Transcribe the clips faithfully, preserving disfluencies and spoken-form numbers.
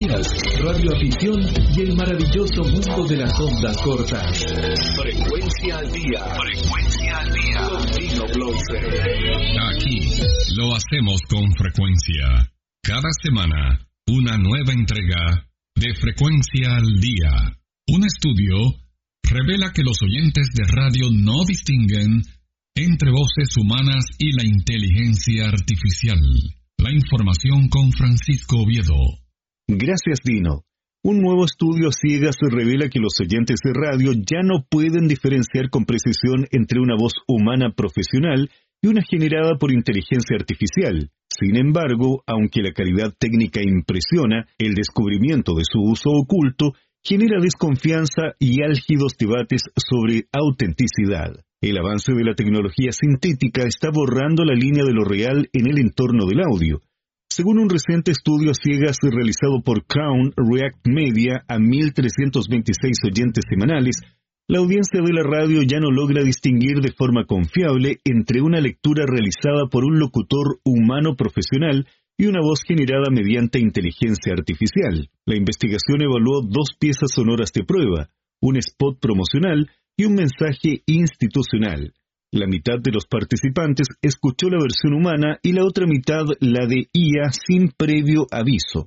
radioafición y el maravilloso mundo de las ondas cortas. Frecuencia al día. Frecuencia al día. Con Dino Blonce. Aquí lo hacemos con frecuencia. Cada semana, una nueva entrega de Frecuencia al día. Un estudio revela que los oyentes de radio no distinguen entre voces humanas y la inteligencia artificial. La información con Francisco Oviedo. Gracias, Dino. Un nuevo estudio a ciegas revela que los oyentes de radio ya no pueden diferenciar con precisión entre una voz humana profesional y una generada por inteligencia artificial. Sin embargo, aunque la calidad técnica impresiona, el descubrimiento de su uso oculto genera desconfianza y álgidos debates sobre autenticidad. El avance de la tecnología sintética está borrando la línea de lo real en el entorno del audio. Según un reciente estudio a ciegas realizado por Crown React Media a mil trescientos veintiséis oyentes semanales, la audiencia de la radio ya no logra distinguir de forma confiable entre una lectura realizada por un locutor humano profesional y una voz generada mediante inteligencia artificial. La investigación evaluó dos piezas sonoras de prueba, un spot promocional y un mensaje institucional. La mitad de los participantes escuchó la versión humana y la otra mitad la de I A sin previo aviso.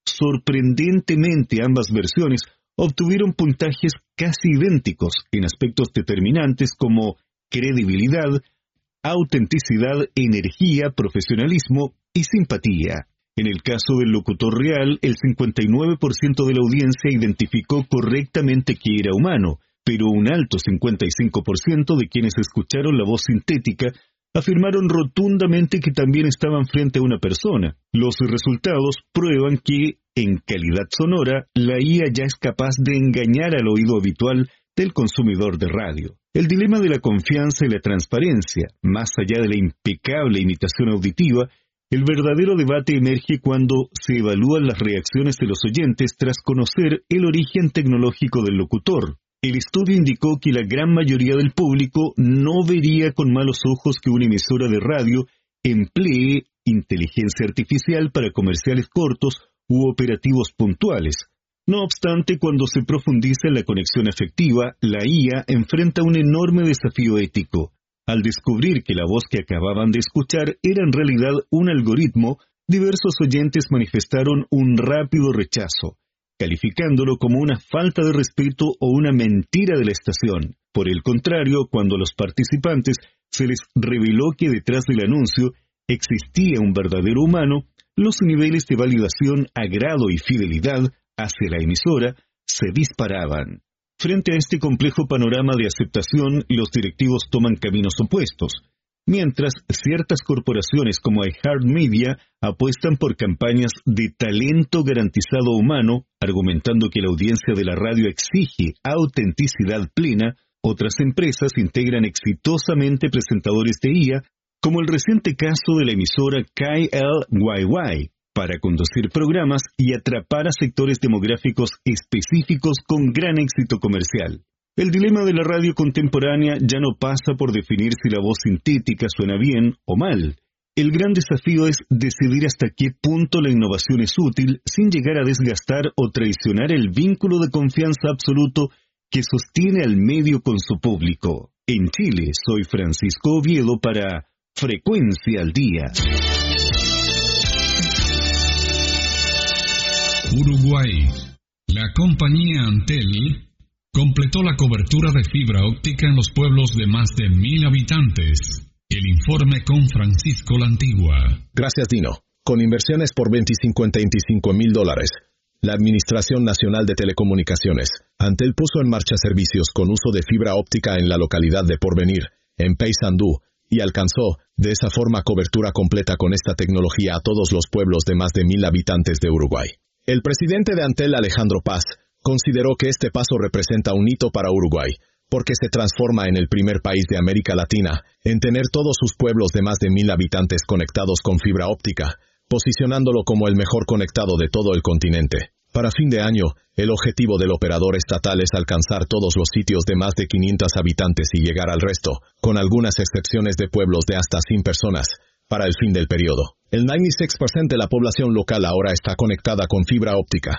Sorprendentemente, ambas versiones obtuvieron puntajes casi idénticos en aspectos determinantes como credibilidad, autenticidad, energía, profesionalismo y simpatía. En el caso del locutor real, el cincuenta y nueve por ciento de la audiencia identificó correctamente que era humano, pero un alto cincuenta y cinco por ciento de quienes escucharon la voz sintética afirmaron rotundamente que también estaban frente a una persona. Los resultados prueban que, en calidad sonora, la I A ya es capaz de engañar al oído habitual del consumidor de radio. El dilema de la confianza y la transparencia, más allá de la impecable imitación auditiva, el verdadero debate emerge cuando se evalúan las reacciones de los oyentes tras conocer el origen tecnológico del locutor. El estudio indicó que la gran mayoría del público no vería con malos ojos que una emisora de radio emplee inteligencia artificial para comerciales cortos u operativos puntuales. No obstante, cuando se profundiza en la conexión afectiva, la I A enfrenta un enorme desafío ético. Al descubrir que la voz que acababan de escuchar era en realidad un algoritmo, diversos oyentes manifestaron un rápido rechazo, calificándolo como una falta de respeto o una mentira de la estación. Por el contrario, cuando a los participantes se les reveló que detrás del anuncio existía un verdadero humano, los niveles de validación, agrado y fidelidad hacia la emisora se disparaban. Frente a este complejo panorama de aceptación, los directivos toman caminos opuestos. Mientras, ciertas corporaciones como iHeartMedia apuestan por campañas de talento garantizado humano, argumentando que la audiencia de la radio exige autenticidad plena, otras empresas integran exitosamente presentadores de I A, como el reciente caso de la emisora K L Y Y, para conducir programas y atrapar a sectores demográficos específicos con gran éxito comercial. El dilema de la radio contemporánea ya no pasa por definir si la voz sintética suena bien o mal. El gran desafío es decidir hasta qué punto la innovación es útil sin llegar a desgastar o traicionar el vínculo de confianza absoluto que sostiene al medio con su público. En Chile, soy Francisco Oviedo para Frecuencia al Día. Uruguay. La compañía Antel completó la cobertura de fibra óptica en los pueblos de más de mil habitantes. El informe con Francisco La Antigua. Gracias, Dino. Con inversiones por veinticinco en veinticinco mil dólares, la Administración Nacional de Telecomunicaciones, Antel puso en marcha servicios con uso de fibra óptica en la localidad de Porvenir, en Paysandú, y alcanzó, de esa forma, cobertura completa con esta tecnología a todos los pueblos de más de mil habitantes de Uruguay. El presidente de Antel, Alejandro Paz, consideró que este paso representa un hito para Uruguay, porque se transforma en el primer país de América Latina en tener todos sus pueblos de más de mil habitantes conectados con fibra óptica, posicionándolo como el mejor conectado de todo el continente. Para fin de año, el objetivo del operador estatal es alcanzar todos los sitios de más de quinientos habitantes y llegar al resto, con algunas excepciones de pueblos de hasta cien personas, para el fin del periodo. El noventa y seis por ciento de la población local ahora está conectada con fibra óptica,